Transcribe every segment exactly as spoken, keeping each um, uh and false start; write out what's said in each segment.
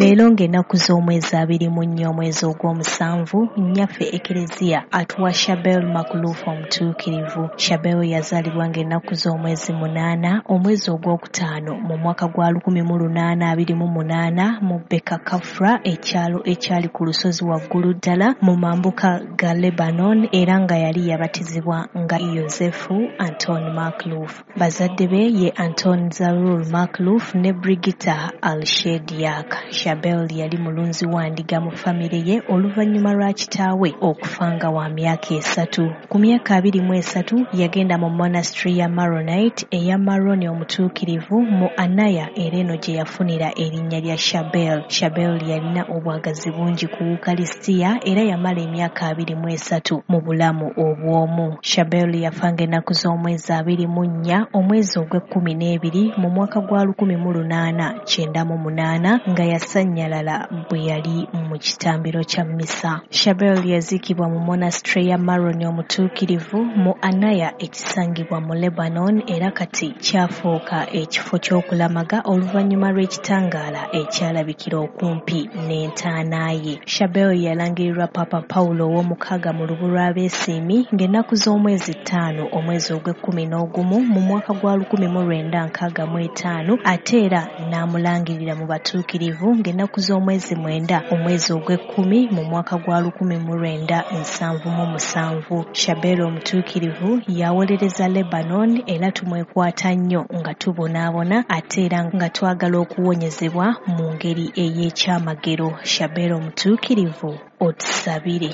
Leero ng'ennaku z'omwezi abiri mu nnya omwezi ogw'omusanvu nnyaffe Ekereziya atuwa Shabel Makhlouf omutuukirivu. Shabel yazaalibwa ng'ennaku z'omwezi munaana omwezi ogwokutaano mu mwaka gwa lukumi mu lunaana abiri mu munaana mu Beka Kafra, ekyalo ekyali ku lusozi waggulu ddala mu mambuka ga Lebanon, era nga yali yabatizibwa nga Yosefu Anton Makhlouf. Bazadde be ye Anton Zarur Makhlouf ne Brigitta Al-Shediak. Shabel yali mulunzi wa ndiga mu famire ye oluvannyuma lwa kitaawe okufa nga wa myaka esatu. Ku myaka abiri mu esatu yagenda mu monastery ya Maronite eya Maroni omutuukirivu mu Anaya, era eno gye yafunira erinnya lya Shabel. Shabel yalina obwagazi bungi ku Ukalisitiya era yamala emyaka abiri mu esatu mu bulamu obw'omu. Shabel yafa ng'ennaku z'omwezi abiri mu nnya omwezi ogw'ekkumi n'ebiri mu mwaka gwa lukumi mu lunaana kyenda mu munaana nga yasannyalala bwe yali mu kitambiro kya mmisa. Shabel yaziikibwa mu monastery ya Maroni omutuukirivu mu Anaya ekisangibwa mu Lebanon, era kati kyafuuka ekifo ky'okulamaga oluvannyuma lw'ekitangaala ekyalabikira okumpi n'entaana ye. Shabel yalangirirwa Papa Paulo ow'omukaaga mu lubu lw'abeesiimi ng'ennaku z'omwezi ttaano omwezi ogw'ekkumi n'ogumu mu mwaka gwa lukumi mu lwenda nkaaga mu etaano, ate era n'amulangirira mu batuukirivu ng'ennaku z'omwezi mwenda omwezi ogw'ekkumi mu mwaka gwa lukumi mu lwenda nsanvu mu musanvu. Shabel omutuukirivu yawolereza Lebanon, era tumwekwata nnyo nga tubonaabona ate era nga twagala okuwonyezebwa mu ngeri ey'ekyamagero. Shabel omutuukirivu otusabire.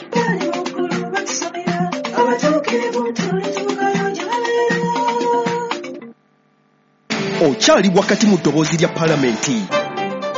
Okyali wakati mu ddoboozi lya Paalamenti.